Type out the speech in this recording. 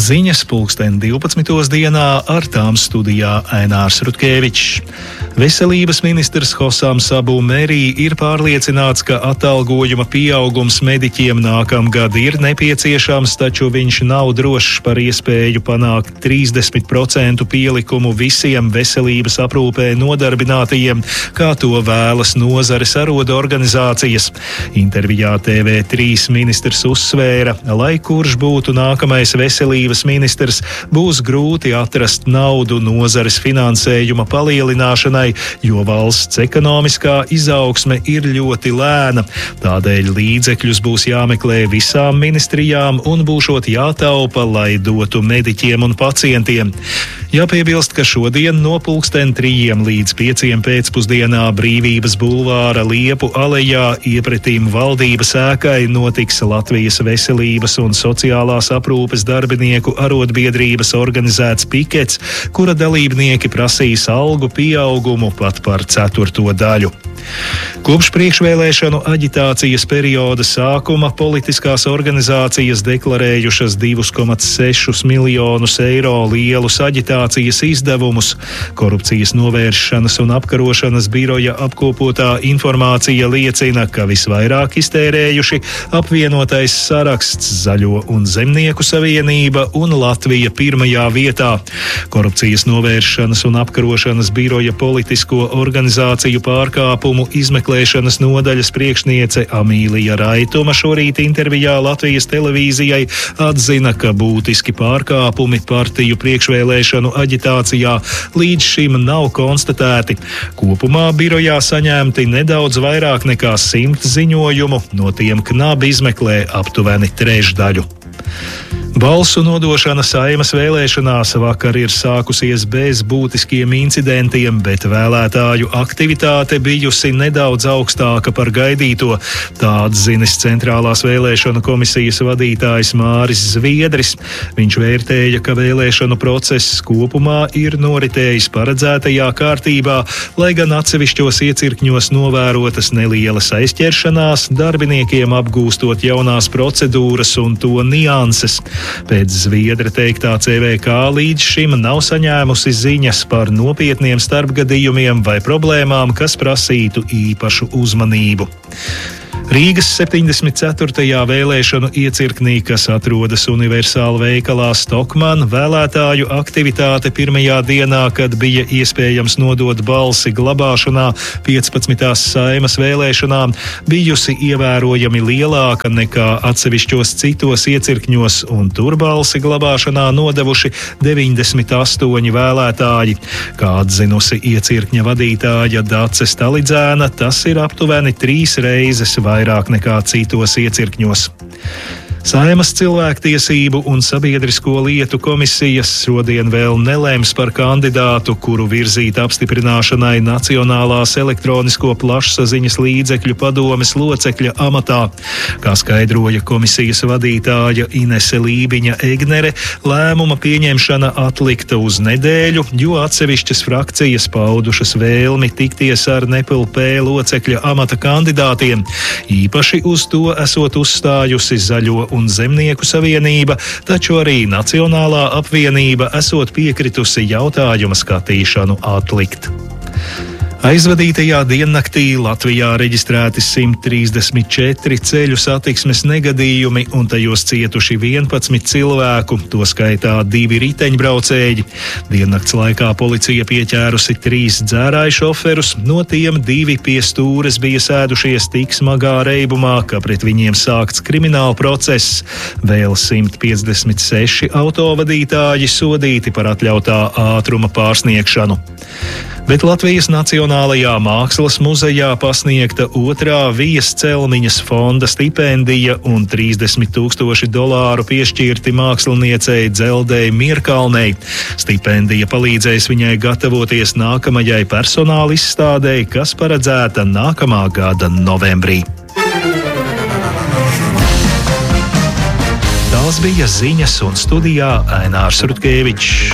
Ziņas pulksten 12. dienā, ar tām studijā Ainārs Rutkevičs. Veselības ministrs Hosam Sabu Merī ir pārliecināts, ka atalgojuma pieaugums mediķiem nākamgad ir nepieciešams, taču viņš nav drošs par iespēju panākt 30% pielikumu visiem veselības aprūpē nodarbinātajiem, kā to vēlas nozares arodorganizācijas. Intervijā TV3 ministrs uzsvēra, lai kurš būtu nākamais veselības ministrs, būs grūti atrast naudu nozares finansējuma palielināšanai, jo valsts ekonomiskā izaugsme ir ļoti lēna. Tādēļ līdzekļus būs jāmeklē visām ministrijām un būšot jātaupa, lai dotu mediķiem un pacientiem. Jāpiebilst, ka šodien no pulksten 3 līdz 5 pēcpusdienā Brīvības bulvāra Liepu alejā iepretim valdības ēkai notiks Latvijas veselības un sociālās aprūpes darbinieku arotbiedrības organizēts pikets, kura dalībnieki prasīs algu pieaugumu pat par 1/4 daļu. Kopš priekšvēlēšanu aģitācijas perioda sākuma politiskās organizācijas deklarējušas 2,6 miljonus eiro lielus aģitācijas izdevumus. Korupcijas novēršanas un apkarošanas biroja apkopotā informācija liecina, ka visvairāk iztērējuši apvienotais saraksts, Zaļo un Zemnieku savienība un Latvija pirmajā vietā. Korupcijas novēršanas un apkarošanas biroja politisko organizāciju pārkāpumu izmeklēšanas nodaļas priekšniece Amīlija Raituma šorīt intervijā Latvijas televīzijai atzina, ka būtiski pārkāpumi partiju priekšvēlēšanu aģitācijā līdz šim nav konstatēti. Kopumā birojā saņemti nedaudz vairāk nekā 100 ziņojumu, no tiem knabi izmeklē aptuveni trešdaļu. Balsu nodošana Saeimas vēlēšanās vakar ir sākusies bez būtiskiem incidentiem, bet vēlētāju aktivitāte bijusi nedaudz augstāka par gaidīto. Tā atzinis Centrālās vēlēšanu komisijas vadītājs Māris Zviedris. Viņš vērtēja, ka vēlēšanu process kopumā ir noritējis paredzētajā kārtībā, lai gan atsevišķos iecirkņos novērotas nelielas aizķeršanās, darbiniekiem apgūstot jaunās procedūras un to nianses. Pēc Zviedra teiktā CVK līdz šim nav saņēmusi ziņas par nopietniem starpgadījumiem vai problēmām, kas prasītu īpašu uzmanību. Rīgas 74. vēlēšanu iecirknī, kas atrodas Universāla veikalā Stokman, vēlētāju aktivitāte pirmajā dienā, kad bija iespējams nodot balsi glabāšanā 15. Saeimas vēlēšanām, bijusi ievērojami lielāka nekā atsevišķos citos iecirkņos, un tur balsi glabāšanā nodevuši 98 vēlētāji. Kā atzinusi iecirkņa vadītāja Dace Stalidzēna, tas ir aptuveni 3 reizes vairāk nekā citos iecirkņos. Saeimas cilvēktiesību un sabiedrisko lietu komisijas šodien vēl nelēms par kandidātu, kuru virzīt apstiprināšanai Nacionālās elektronisko plašsaziņas līdzekļu padomes locekļa amatā. Kā skaidroja komisijas vadītāja Inese Lībiņa Egnere, lēmuma pieņemšana atlikta uz nedēļu, jo atsevišķas frakcijas paudušas vēlmi tikties ar NPLP locekļa amata kandidātiem. Īpaši uz to esot uzstājusi Zaļo un Zemnieku savienība, taču arī Nacionālā apvienība esot piekritusi jautājuma skatīšanu atlikt. Aizvadītajā diennaktī Latvijā reģistrēti 134 ceļu satiksmes negadījumi un tajos cietuši 11 cilvēku, to skaitā 2 riteņbraucēji. Diennakts laikā policija pieķērusi 3 dzērāju šoferus, no tiem 2 pie stūres bija sēdušies tik smagā reibumā, ka pret viņiem sākts krimināla process. Vēl 156 autovadītāji sodīti par atļautā ātruma pārsniegšanu. Bet Latvijas Nacionālajā mākslas muzejā pasniegta 2. Vijas Celmiņas fonda stipendija un $30,000 piešķirti māksliniecei Dzeldei Mierkalnei. Stipendija palīdzēs viņai gatavoties nākamajai personāla izstādei, kas paredzēta nākamā gada novembrī. Tās bija ziņas, un studijā Ainārs Rutkevičs.